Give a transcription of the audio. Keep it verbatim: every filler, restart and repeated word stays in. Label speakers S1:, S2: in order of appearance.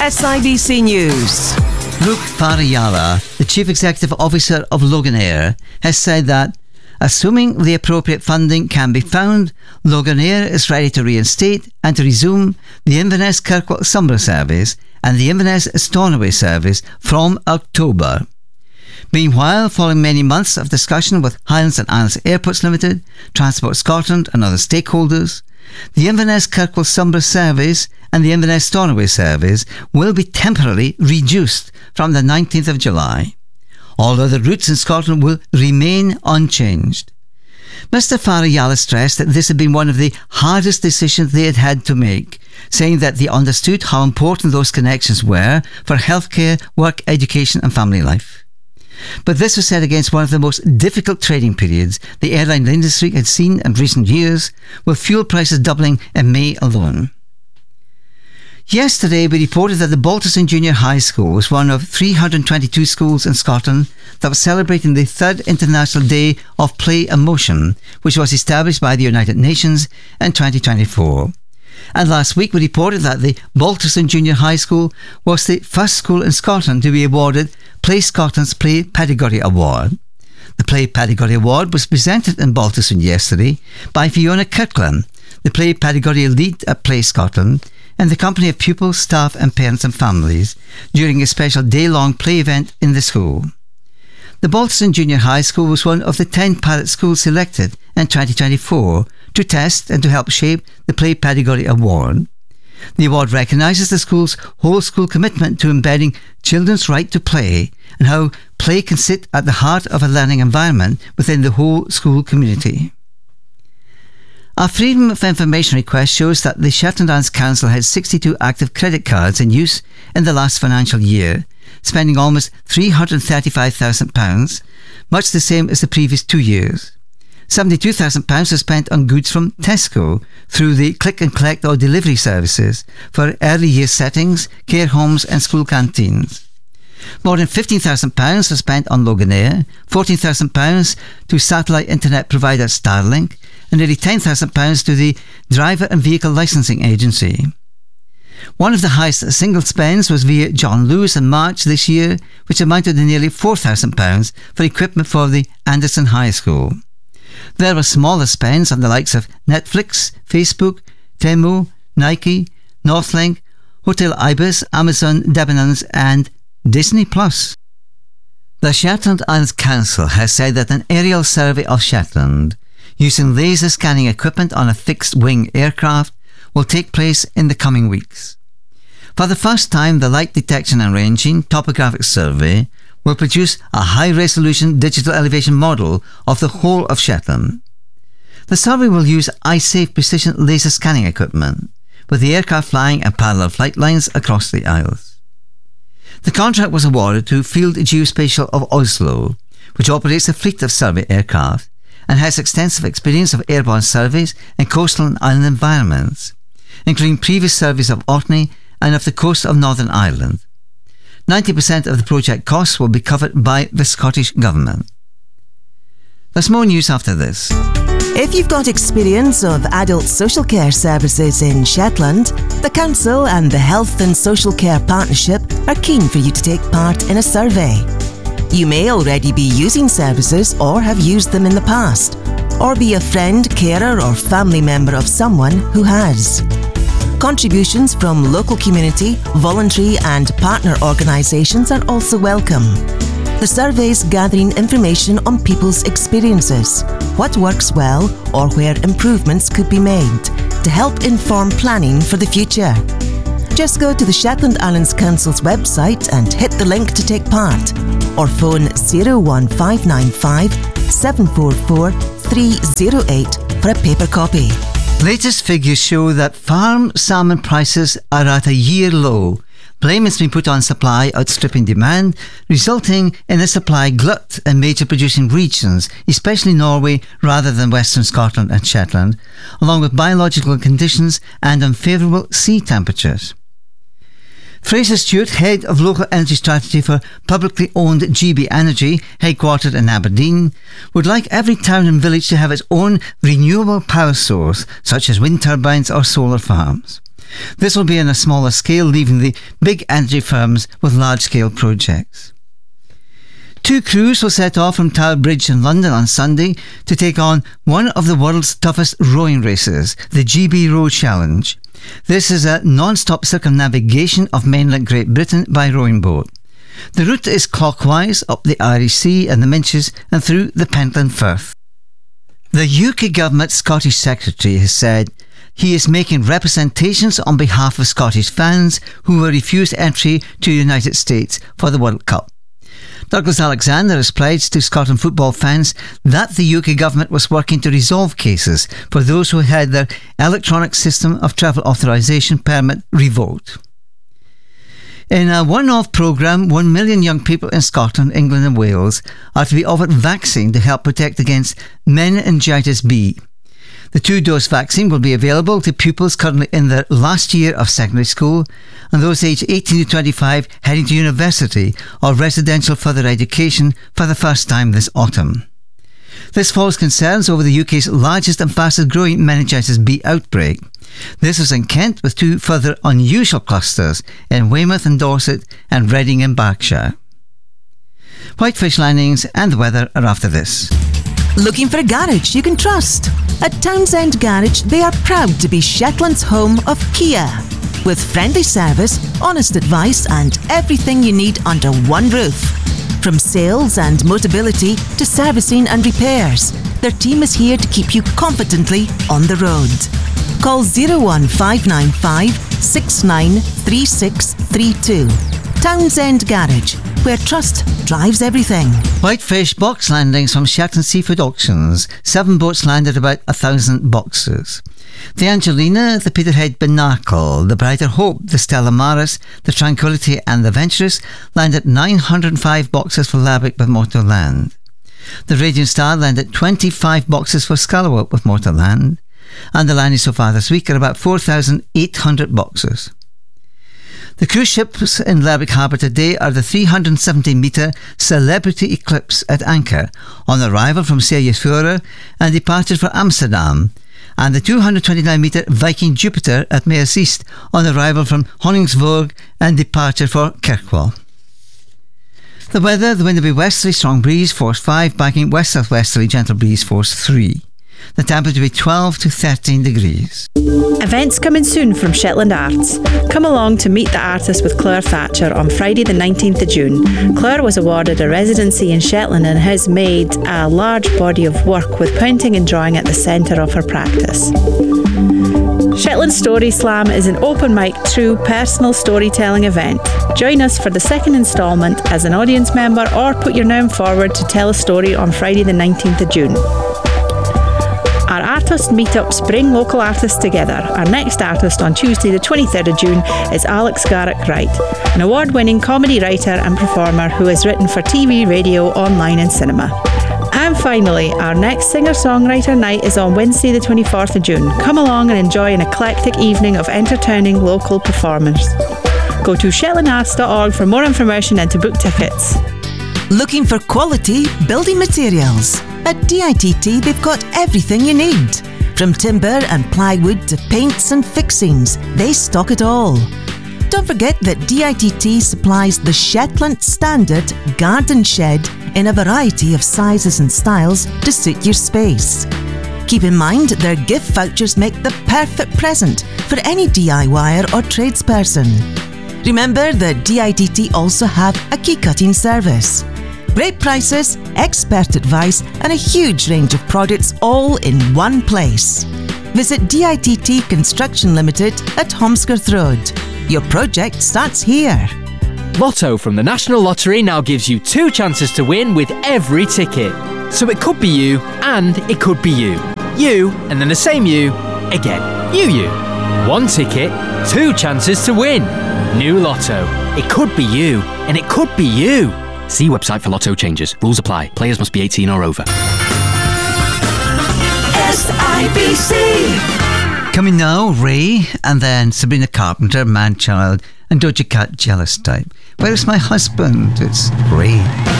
S1: S I B C News.
S2: Luke Farayala, the Chief Executive Officer of Loganair, has said that, assuming the appropriate funding can be found, Loganair is ready to reinstate and to resume the Inverness Kirkwall Sombra service and the Inverness Stornoway service from October. Meanwhile, following many months of discussion with Highlands and Islands Airports Limited, Transport Scotland and other stakeholders, the Inverness Kirkwall Sombra service and the Inverness Stornoway service will be temporarily reduced from the nineteenth of July. All other routes in Scotland will remain unchanged. Mister Farayala stressed that this had been one of the hardest decisions they had had to make, saying that they understood how important those connections were for healthcare, work, education and family life. But this was set against one of the most difficult trading periods the airline industry had seen in recent years, with fuel prices doubling in May alone. Yesterday, we reported that the Balterson Junior High School was one of three hundred twenty-two schools in Scotland that was celebrating the third International Day of Play and Motion, which was established by the United Nations in twenty twenty-four. And last week we reported that the Balterson Junior High School was the first school in Scotland to be awarded Play Scotland's Play Pedagogy Award. The Play Pedagogy Award was presented in Balterson yesterday by Fiona Kirkland, the Play Pedagogy Lead at Play Scotland, in the company of pupils, staff and parents and families during a special day-long play event in the school. The Balterson Junior High School was one of the ten pilot schools selected in twenty twenty-four to test and to help shape the Play Pedagogy Award. The award recognises the school's whole school commitment to embedding children's right to play and how play can sit at the heart of a learning environment within the whole school community. Our Freedom of Information request shows that the Shetland Islands Council had sixty-two active credit cards in use in the last financial year, spending almost three hundred thirty-five thousand pounds, much the same as the previous two years. seventy-two thousand pounds was spent on goods from Tesco through the click and collect or delivery services for early year settings, care homes and school canteens. More than fifteen thousand pounds was spent on Loganair, fourteen thousand pounds to satellite internet provider Starlink, and nearly ten thousand pounds to the Driver and Vehicle Licensing Agency. One of the highest single spends was via John Lewis in March this year, which amounted to nearly four thousand pounds for equipment for the Anderson High School. There were smaller spends on the likes of Netflix, Facebook, Temu, Nike, Northlink, Hotel Ibis, Amazon, Debenhams and Disney Plus. The Shetland Islands Council has said that an aerial survey of Shetland using laser scanning equipment on a fixed-wing aircraft will take place in the coming weeks. For the first time, the Light Detection and Ranging Topographic Survey will produce a high-resolution digital elevation model of the whole of Shetland. The survey will use eye-safe precision laser scanning equipment, with the aircraft flying in parallel flight lines across the Isles. The contract was awarded to Field Geospatial of Oslo, which operates a fleet of survey aircraft and has extensive experience of airborne surveys in coastal and island environments, including previous surveys of Orkney and of the coast of Northern Ireland. ninety percent of the project costs will be covered by the Scottish Government. There's more news after this.
S1: If you've got experience of adult social care services in Shetland, the Council and the Health and Social Care Partnership are keen for you to take part in a survey. You may already be using services or have used them in the past, or be a friend, carer or family member of someone who has. Contributions from local community, voluntary and partner organisations are also welcome. The survey's gathering information on people's experiences, what works well or where improvements could be made to help inform planning for the future. Just go to the Shetland Islands Council's website and hit the link to take part, or phone zero one five nine five seven four four three zero eight for a paper copy.
S2: Latest figures show that farm salmon prices are at a year low. Blame has been put on supply outstripping demand, resulting in a supply glut in major producing regions, especially Norway rather than Western Scotland and Shetland, along with biological conditions and unfavourable sea temperatures. Fraser Stewart, head of local energy strategy for publicly owned G B Energy, headquartered in Aberdeen, would like every town and village to have its own renewable power source, such as wind turbines or solar farms. This will be on a smaller scale, leaving the big energy firms with large-scale projects. Two crews will set off from Tower Bridge in London on Sunday to take on one of the world's toughest rowing races, the G B Row Challenge. This is a non-stop circumnavigation of mainland Great Britain by rowing boat. The route is clockwise up the Irish Sea and the Minches and through the Pentland Firth. The U K Government Scottish Secretary has said he is making representations on behalf of Scottish fans who were refused entry to the United States for the World Cup. Douglas Alexander has pledged to Scotland football fans that the U K Government was working to resolve cases for those who had their electronic system of travel authorisation permit revoked. In a one-off programme, one million young people in Scotland, England and Wales are to be offered vaccine to help protect against meningitis B. The two-dose vaccine will be available to pupils currently in their last year of secondary school and those aged eighteen to twenty-five heading to university or residential further education for the first time this autumn. This follows concerns over the U K's largest and fastest growing meningitis B outbreak. This was in Kent with two further unusual clusters in Weymouth and Dorset and Reading in Berkshire. Whitefish Landings and the weather are after this.
S1: Looking for a garage you can trust? At Townsend Garage, they are proud to be Shetland's home of Kia. With friendly service, honest advice and everything you need under one roof. From sales and Motability to servicing and repairs, their team is here to keep you confidently on the road. Call zero one five nine five, six nine three six three two. Townsend Garage, where trust drives everything.
S2: Whitefish box landings from Shetland Seafood Auctions. Seven boats landed about a thousand boxes. The Angelina, the Peterhead Binacle, the Brighter Hope, the Stella Maris, the Tranquility and the Venturous landed nine hundred five boxes for Laverick with Motorland. The Radiant Star landed twenty-five boxes for Scallowop with Motorland. And the landings so far this week are about four thousand eight hundred boxes. The cruise ships in Lerwick Harbour today are the three hundred seventy metre Celebrity Eclipse at anchor on arrival from Seyðisfjörður and departure for Amsterdam, and the two hundred twenty-nine metre Viking Jupiter at Maersk East on arrival from Honningsvåg and departure for Kirkwall. The weather, the wind will be westerly, strong breeze, force five, backing west-southwesterly, gentle breeze, force three. The temperature will be twelve to thirteen degrees.
S3: Events coming soon from Shetland Arts. Come along to meet the artist with Claire Thatcher on Friday the nineteenth of June. Claire was awarded a residency in Shetland and has made a large body of work with painting and drawing at the centre of her practice. Shetland Story Slam is an open mic, true personal storytelling event. Join us for the second instalment as an audience member or put your name forward to tell a story on Friday the nineteenth of June. Our artist meetups bring local artists together. Our next artist on Tuesday the twenty-third of June is Alex Garrick-Wright, an award-winning comedy writer and performer who has written for T V, radio, online and cinema. And finally, our next singer-songwriter night is on Wednesday the twenty-fourth of June. Come along and enjoy an eclectic evening of entertaining local performers. Go to shetland arts dot org for more information and to book tickets.
S1: Looking for quality building materials? At D I T T, they've got everything you need. From timber and plywood to paints and fixings, they stock it all. Don't forget that D I T T supplies the Shetland Standard Garden Shed in a variety of sizes and styles to suit your space. Keep in mind their gift vouchers make the perfect present for any DIYer or tradesperson. Remember that D I T T also have a key cutting service. Great prices, expert advice and a huge range of products all in one place. Visit D I T T Construction Limited at Holmescroft Road. Your project starts here.
S4: Lotto from the National Lottery now gives you two chances to win with every ticket. So it could be you and it could be you. You and then the same you again. You, you. One ticket, two chances to win. New Lotto. It could be you and it could be you. See website for Lotto changes. Rules apply. Players must be eighteen or over.
S5: S I B C.
S2: Coming now, Ray, and then Sabrina Carpenter, Man Child, and Doja Cat, Jealous Type. Where is my husband? It's Ray.